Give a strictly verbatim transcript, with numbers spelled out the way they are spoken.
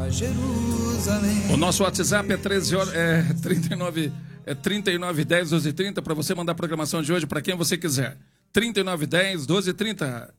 Jerusalém. O nosso WhatsApp é treze horas, é trinta e nove, é trinta e nove dez, doze e trinta para você mandar a programação de hoje para quem você quiser. trinta e nove dez, doze e trinta.